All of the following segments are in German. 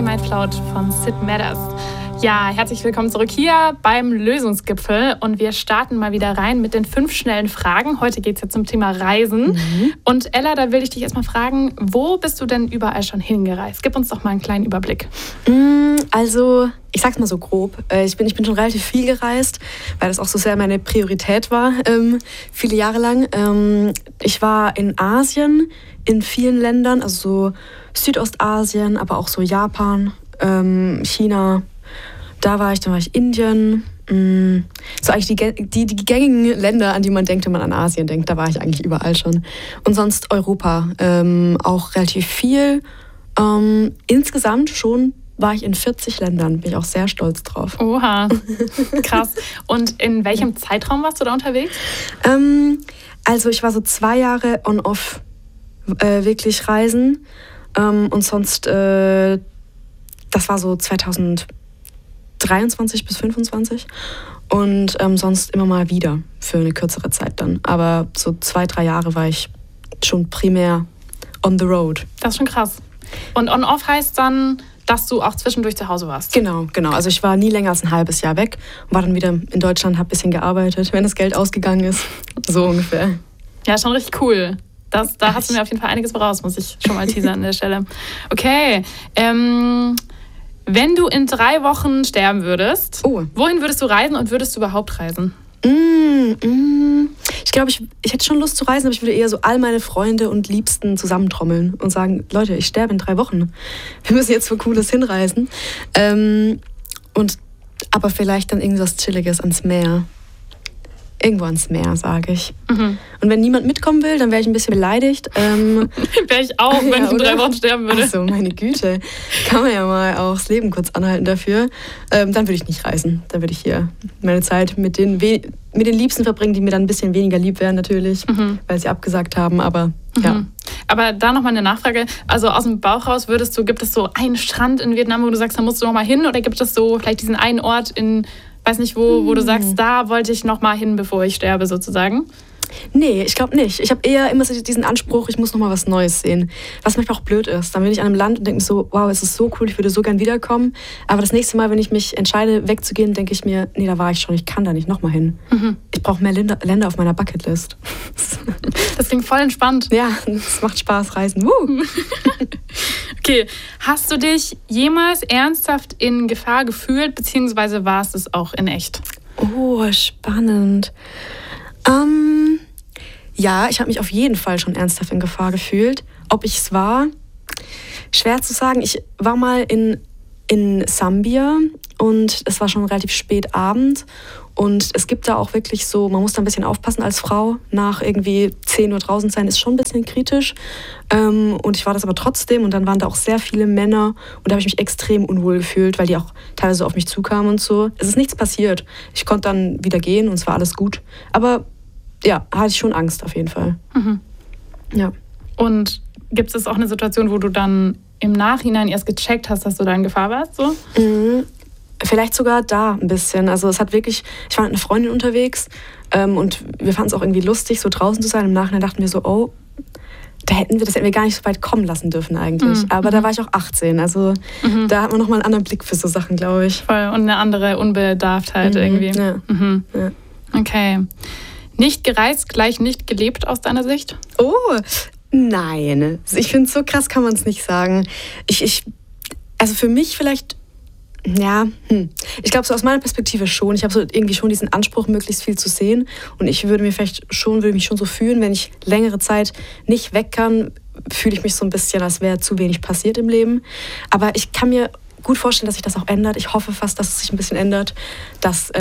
Night Float von Sid Metters. Ja, herzlich willkommen zurück hier beim Lösungsgipfel und wir starten mal wieder rein mit den 5 schnellen Fragen. Heute geht es ja zum Thema Reisen. Und Ella, da will ich dich erstmal fragen, wo bist du denn überall schon hingereist? Gib uns doch mal einen kleinen Überblick. Also, ich sag's mal so grob. Ich bin schon relativ viel gereist, weil das auch so sehr meine Priorität war, viele Jahre lang. Ich war in Asien, in vielen Ländern, also so Südostasien, aber auch so Japan, China. Dann war ich Indien. So eigentlich die gängigen Länder, an die man denkt, wenn man an Asien denkt, da war ich eigentlich überall schon. Und sonst Europa, auch relativ viel. Insgesamt schon war ich in 40 Ländern, bin ich auch sehr stolz drauf. Oha, krass. Und in welchem Zeitraum warst du da unterwegs? Also ich war so 2 Jahre on-off wirklich reisen. Und sonst, das war so 2023 bis 2025 und sonst immer mal wieder für eine kürzere Zeit dann. Aber so 2-3 Jahre war ich schon primär on the road. Das ist schon krass. Und on-off heißt dann, dass du auch zwischendurch zu Hause warst? Genau. Also ich war nie länger als ein halbes Jahr weg und war dann wieder in Deutschland, habe ein bisschen gearbeitet, wenn das Geld ausgegangen ist. So ungefähr. Ja, schon richtig cool. Da hast du mir auf jeden Fall einiges voraus, muss ich schon mal teasern an der Stelle. Okay, wenn du in 3 Wochen sterben würdest, wohin würdest du reisen und würdest du überhaupt reisen? Ich glaube, ich hätte schon Lust zu reisen, aber ich würde eher so all meine Freunde und Liebsten zusammentrommeln und sagen, Leute, ich sterbe in 3 Wochen. Wir müssen jetzt wo Cooles hinreisen. Aber vielleicht dann irgendwas Chilliges ans Meer. Irgendwo ans Meer, sage ich. Und wenn niemand mitkommen will, dann wäre ich ein bisschen beleidigt. Wäre ich auch, wenn ich in 3 Wochen sterben würde. Ach so, meine Güte. Kann man ja mal auch das Leben kurz anhalten dafür. Dann würde ich nicht reisen. Dann würde ich hier meine Zeit mit den Liebsten verbringen, die mir dann ein bisschen weniger lieb wären natürlich, weil sie abgesagt haben. Aber ja. Aber da nochmal eine Nachfrage. Also aus dem Bauch raus gibt es so einen Strand in Vietnam, wo du sagst, da musst du noch mal hin? Oder gibt es so vielleicht diesen einen Ort in... weiß nicht wo du sagst, da wollte ich noch mal hin, bevor ich sterbe, sozusagen? Nee, ich glaube nicht. Ich habe eher immer so diesen Anspruch, ich muss noch mal was Neues sehen. Was manchmal auch blöd ist. Dann bin ich an einem Land und denke mir so, wow, es ist so cool, ich würde so gern wiederkommen. Aber das nächste Mal, wenn ich mich entscheide, wegzugehen, denke ich mir, nee, da war ich schon, ich kann da nicht noch mal hin. Ich brauche mehr Länder auf meiner Bucketlist. Das klingt voll entspannt. Ja, es macht Spaß, reisen. Okay, hast du dich jemals ernsthaft in Gefahr gefühlt, beziehungsweise warst es auch in echt? Oh, spannend. Ja, ich habe mich auf jeden Fall schon ernsthaft in Gefahr gefühlt. Ob ich es war, schwer zu sagen. Ich war mal in Sambia und es war schon relativ spät Abend. Und es gibt da auch wirklich so, man muss da ein bisschen aufpassen als Frau. Nach irgendwie 10 Uhr draußen sein ist schon ein bisschen kritisch. Und ich war das aber trotzdem. Und dann waren da auch sehr viele Männer. Und da habe ich mich extrem unwohl gefühlt, weil die auch teilweise auf mich zukamen und so. Es ist nichts passiert. Ich konnte dann wieder gehen und es war alles gut. Aber ja, hatte ich schon Angst auf jeden Fall. Ja. Und gibt es auch eine Situation, wo du dann im Nachhinein erst gecheckt hast, dass du da in Gefahr warst? So? Vielleicht sogar da ein bisschen. Also es hat wirklich, ich war mit einer Freundin unterwegs und wir fanden es auch irgendwie lustig, so draußen zu sein. Im Nachhinein dachten wir so, oh, das hätten wir gar nicht so weit kommen lassen dürfen eigentlich. Aber da war ich auch 18, also da hat man nochmal einen anderen Blick für so Sachen, glaube ich. Voll, und eine andere Unbedarftheit irgendwie. Ja. Ja. Okay. Nicht gereist, gleich nicht gelebt aus deiner Sicht? Oh, nein. Ich finde, so krass kann man es nicht sagen. Also für mich vielleicht... Ja, ich glaube, so aus meiner Perspektive schon. Ich habe so irgendwie schon diesen Anspruch, möglichst viel zu sehen. Und ich würde mich schon so fühlen, wenn ich längere Zeit nicht weg kann, fühle ich mich so ein bisschen, als wäre zu wenig passiert im Leben. Aber ich kann mir gut vorstellen, dass sich das auch ändert. Ich hoffe fast, dass es sich ein bisschen ändert, dass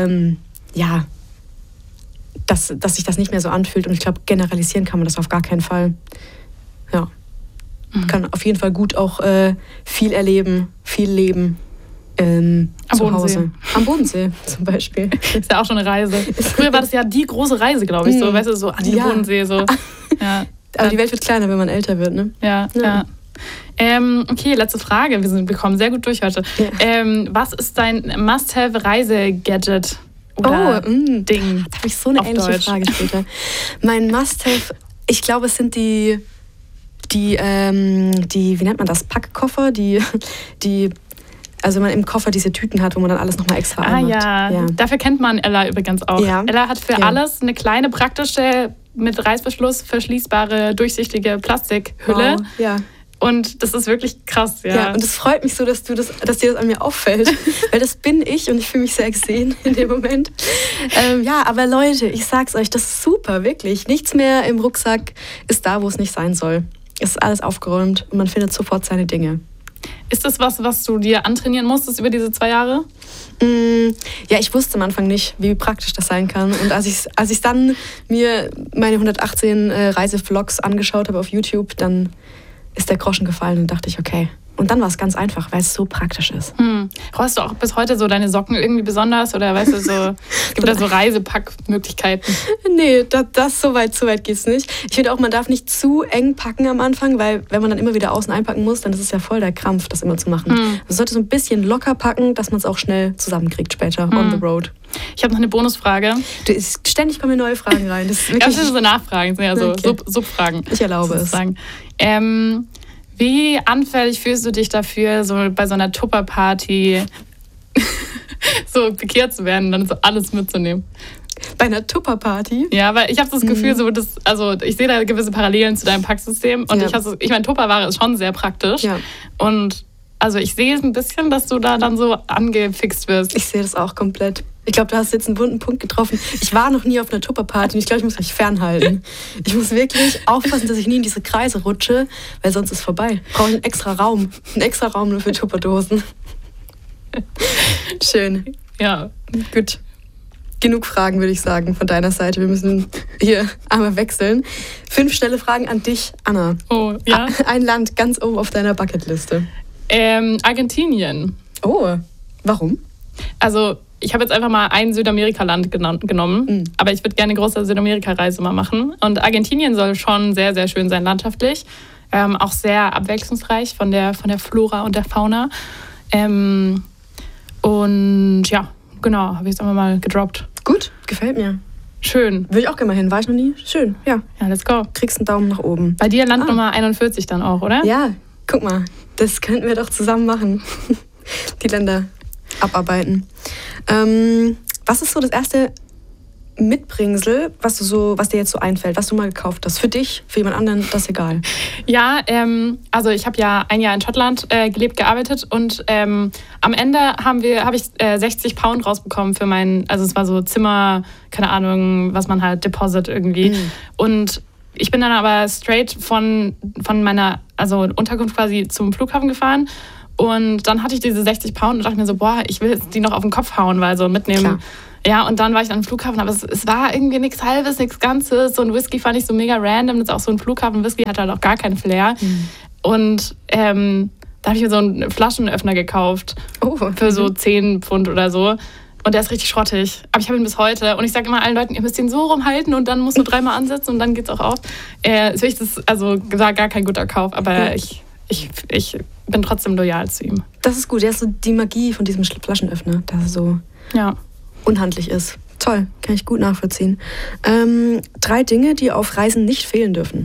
sich das nicht mehr so anfühlt. Und ich glaube, generalisieren kann man das auf gar keinen Fall. Ja, kann auf jeden Fall gut auch viel erleben, viel leben. Zu Hause. Am Bodensee zum Beispiel. Ist ja auch schon eine Reise. Früher war das ja die große Reise, glaube ich. So, weißt du, so an den Bodensee. So. Ja. Aber die Welt wird kleiner, wenn man älter wird, ne? Ja. Okay, letzte Frage. Wir kommen sehr gut durch heute. Ja. Was ist dein Must-Have-Reise-Gadget? Oder Ding? Da habe ich so eine ähnliche Deutsch. Frage später. Mein Must-Have, ich glaube, es sind die, wie nennt man das, Packkoffer, die Also wenn man im Koffer diese Tüten hat, wo man dann alles nochmal extra einmacht. Ja, dafür kennt man Ella übrigens auch. Ja. Ella hat für alles eine kleine praktische, mit Reißverschluss verschließbare, durchsichtige Plastikhülle. Wow. Ja. Und das ist wirklich krass, ja. Und es freut mich so, dass dir das an mir auffällt. Weil das bin ich und ich fühle mich sehr gesehen in dem Moment. Aber Leute, ich sag's euch, das ist super, wirklich. Nichts mehr im Rucksack ist da, wo es nicht sein soll. Es ist alles aufgeräumt und man findet sofort seine Dinge. Ist das was du dir antrainieren musstest über diese 2 Jahre? Ja, ich wusste am Anfang nicht, wie praktisch das sein kann. Und als ich dann mir meine 118 Reisevlogs angeschaut habe auf YouTube, dann ist der Groschen gefallen und dachte ich, okay. Und dann war es ganz einfach, weil es so praktisch ist. Brauchst du auch bis heute so deine Socken irgendwie besonders? Oder weißt du, so, gibt da so Reisepackmöglichkeiten? Nee, so weit geht's nicht. Ich finde auch, man darf nicht zu eng packen am Anfang, weil wenn man dann immer wieder außen einpacken muss, dann ist es ja voll der Krampf, das immer zu machen. Man sollte so ein bisschen locker packen, dass man es auch schnell zusammenkriegt später, on the road. Ich habe noch eine Bonusfrage. Ständig kommen mir neue Fragen rein. Das sind so Nachfragen, sind ja so okay. Subfragen. Ich erlaube sozusagen. Wie anfällig fühlst du dich dafür, so bei so einer Tupperparty so bekehrt zu werden und dann so alles mitzunehmen? Bei einer Tupperparty? Ja, weil ich habe das Gefühl, ich sehe da gewisse Parallelen zu deinem Packsystem und ich meine, Tupperware ist schon sehr praktisch. Ja. Und also ich sehe ein bisschen, dass du da dann so angefixt wirst. Ich sehe das auch komplett. Ich glaube, du hast jetzt einen wunden Punkt getroffen. Ich war noch nie auf einer Tupperparty und ich glaube, ich muss mich fernhalten. Ich muss wirklich aufpassen, dass ich nie in diese Kreise rutsche, weil sonst ist vorbei. Ich brauche einen extra Raum nur für Tupperdosen. Schön. Ja, gut. Genug Fragen, würde ich sagen, von deiner Seite. Wir müssen hier einmal wechseln. 5 schnelle Fragen an dich, Anna. Oh, ja? Ein Land ganz oben auf deiner Bucketliste. Argentinien. Oh, warum? Also ich habe jetzt einfach mal ein Südamerika-Land genommen, aber ich würde gerne eine große Südamerika-Reise mal machen. Und Argentinien soll schon sehr, sehr schön sein landschaftlich. Auch sehr abwechslungsreich von der Flora und der Fauna. Und ja, genau, habe ich es einfach mal gedroppt. Gut, gefällt mir. Schön. Will ich auch gerne mal hin, war ich noch nie? Schön, ja. Ja, let's go. Kriegst einen Daumen nach oben. Bei dir Land Nummer 41 dann auch, oder? Ja, guck mal, das könnten wir doch zusammen machen. Die Länder abarbeiten. Was ist so das erste Mitbringsel, was dir jetzt so einfällt, was du mal gekauft hast? Für dich, für jemand anderen, das ist egal. Ja, also ich habe ja ein Jahr in Schottland gelebt, gearbeitet und am Ende habe ich 60 Pound rausbekommen für also es war so Zimmer, keine Ahnung, was man halt, Deposit irgendwie. Und ich bin dann aber straight von meiner Unterkunft quasi zum Flughafen gefahren. Und dann hatte ich diese 60 Pound und dachte mir so, boah, ich will jetzt die noch auf den Kopf hauen, weil so mitnehmen. Klar. Ja, und dann war ich am Flughafen, aber es war irgendwie nichts Halbes, nichts Ganzes. So ein Whisky fand ich so mega random. Das ist auch so ein Flughafen-Whisky, hat halt auch gar keinen Flair. Und da habe ich mir so einen Flaschenöffner gekauft für so 10 Pfund oder so. Und der ist richtig schrottig. Aber ich habe ihn bis heute. Und ich sage immer allen Leuten, ihr müsst ihn so rumhalten und dann musst du 3-mal ansetzen und dann geht's auch auf. War gar kein guter Kauf, aber ich bin trotzdem loyal zu ihm. Das ist gut. Der ist so die Magie von diesem Flaschenöffner, dass er so unhandlich ist. Toll, kann ich gut nachvollziehen. 3 Dinge, die auf Reisen nicht fehlen dürfen.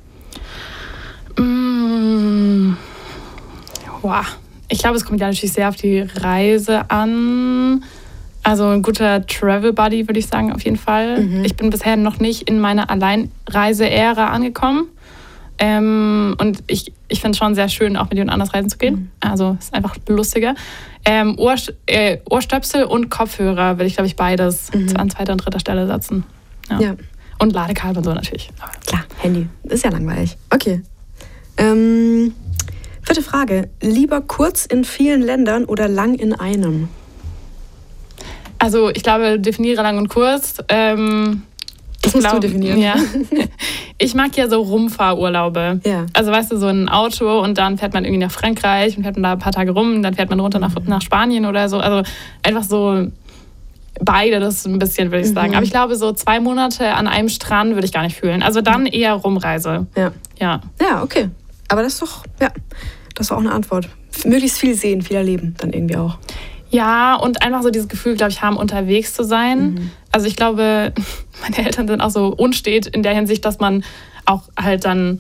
Ich glaube, es kommt ja natürlich sehr auf die Reise an. Also ein guter Travel Buddy, würde ich sagen, auf jeden Fall. Ich bin bisher noch nicht in meiner Alleinreise-Ära angekommen. Und ich finde es schon sehr schön, auch mit jemand anders reisen zu gehen. Also ist einfach lustiger. Ohrstöpsel und Kopfhörer würde ich, glaube ich, beides an 2. und 3. Stelle setzen. Ja. Und Ladekabel und so natürlich. Klar, Handy. Ist ja langweilig. Okay. 4. Frage. Lieber kurz in vielen Ländern oder lang in einem? Also ich glaube, definiere lang und kurz. Das musst du definieren. Ja. Ich mag ja so Rumfahrurlaube. Ja. Also weißt du, so ein Auto und dann fährt man irgendwie nach Frankreich und fährt man da ein paar Tage rum und dann fährt man runter nach Spanien oder so. Also einfach so beide, das ein bisschen, würde ich sagen. Aber ich glaube, so 2 Monate an einem Strand würde ich gar nicht fühlen. Also dann eher Rumreise. Ja, okay. Aber das ist doch, das war auch eine Antwort. Möglichst viel sehen, viel erleben dann irgendwie auch. Ja, und einfach so dieses Gefühl, glaube ich, haben, unterwegs zu sein. Also ich glaube, meine Eltern sind auch so unstet in der Hinsicht, dass man auch halt dann,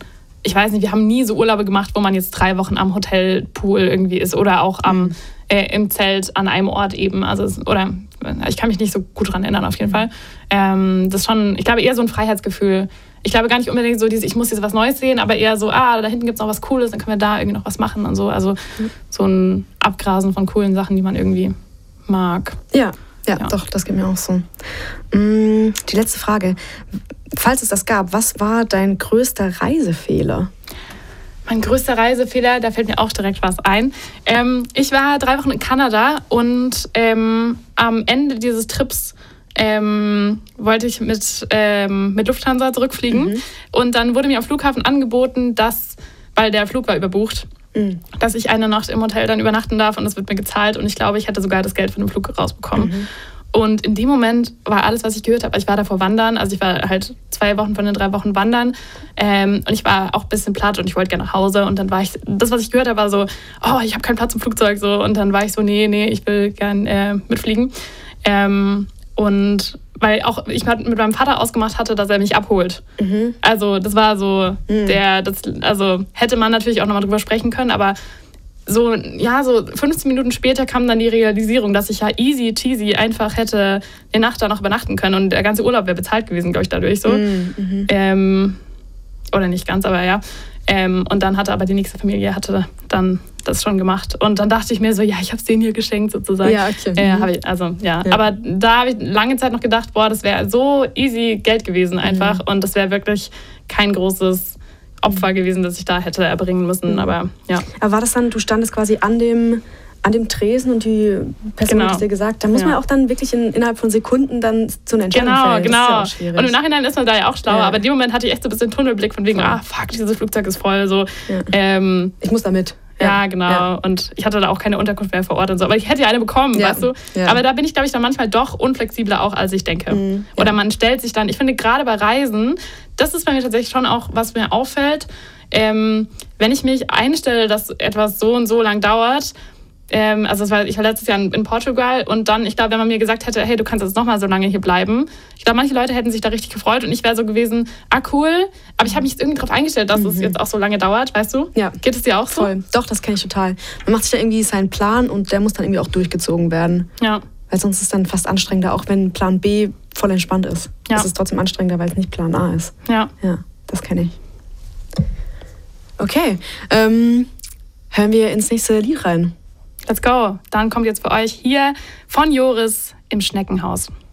ich weiß nicht, wir haben nie so Urlaube gemacht, wo man jetzt 3 Wochen am Hotelpool irgendwie ist oder auch im Zelt an einem Ort eben. Also ich kann mich nicht so gut dran erinnern auf jeden Fall. Das ist schon, ich glaube, eher so ein Freiheitsgefühl. Ich glaube gar nicht unbedingt so ich muss jetzt was Neues sehen, aber eher so, da hinten gibt es noch was Cooles, dann können wir da irgendwie noch was machen und so. Also so ein Abgrasen von coolen Sachen, die man irgendwie mag. Ja, doch, das geht mir auch so. Die letzte Frage. Falls es das gab, was war dein größter Reisefehler? Mein größter Reisefehler, da fällt mir auch direkt was ein. Ich war 3 Wochen in Kanada und am Ende dieses Trips wollte ich mit Lufthansa zurückfliegen. Und dann wurde mir am Flughafen angeboten, weil der Flug war überbucht, dass ich eine Nacht im Hotel dann übernachten darf und das wird mir gezahlt. Und ich glaube, ich hätte sogar das Geld für den Flug rausbekommen. Und in dem Moment war alles, was ich gehört habe, ich war davor wandern, also ich war halt 2 Wochen von den 3 Wochen wandern und ich war auch ein bisschen platt und ich wollte gerne nach Hause und dann war das, was ich gehört habe, war so, ich habe keinen Platz im Flugzeug, so, und dann war ich so, nee, ich will gern mitfliegen. Und weil auch ich mit meinem Vater ausgemacht hatte, dass er mich abholt. Also das war so, also hätte man natürlich auch nochmal drüber sprechen können, aber so 15 Minuten später kam dann die Realisierung, dass ich ja easy cheesy einfach hätte eine Nacht da noch übernachten können und der ganze Urlaub wäre bezahlt gewesen, glaube ich, dadurch so. Oder nicht ganz, aber ja. Und dann hatte aber die nächste Familie dann das schon gemacht. Und dann dachte ich mir so, ich habe es denen hier geschenkt sozusagen. Ja, okay. Aber da habe ich lange Zeit noch gedacht, das wäre so easy Geld gewesen einfach. Und das wäre wirklich kein großes Opfer gewesen, das ich da hätte erbringen müssen. Aber ja. Aber war das dann, du standest quasi an dem Tresen und die Person hat es dir gesagt, da muss man auch dann wirklich innerhalb von Sekunden dann zu einer Entscheidung fällen. Genau. Das ist ja auch schwierig. Und im Nachhinein ist man da ja auch schlauer, aber in dem Moment hatte ich echt so ein bisschen Tunnelblick von wegen, fuck, dieses Flugzeug ist voll. So. Ja. Ich muss da mit. Ja, genau. Ja. Und ich hatte da auch keine Unterkunft mehr vor Ort und so. Aber ich hätte ja eine bekommen, weißt du? Ja. Aber da bin ich, glaube ich, dann manchmal doch unflexibler auch, als ich denke. Oder man stellt sich dann, ich finde gerade bei Reisen, das ist bei mir tatsächlich schon auch, was mir auffällt, wenn ich mich einstelle, dass etwas so und so lang dauert. Ich war letztes Jahr in Portugal und dann, ich glaube, wenn man mir gesagt hätte, hey, du kannst jetzt noch mal so lange hier bleiben, ich glaube, manche Leute hätten sich da richtig gefreut und ich wäre so gewesen, cool, aber ich habe mich irgendwie darauf eingestellt, dass es jetzt auch so lange dauert, weißt du? Ja. Geht es dir auch so? Voll. Doch, das kenne ich total. Man macht sich da irgendwie seinen Plan und der muss dann irgendwie auch durchgezogen werden. Ja. Weil sonst ist es dann fast anstrengender, auch wenn Plan B voll entspannt ist. Ja. Es ist trotzdem anstrengender, weil es nicht Plan A ist. Ja. Ja, das kenne ich. Okay, hören wir ins nächste Lied rein. Let's go. Dann kommt jetzt für euch hier von Joris im Schneckenhaus.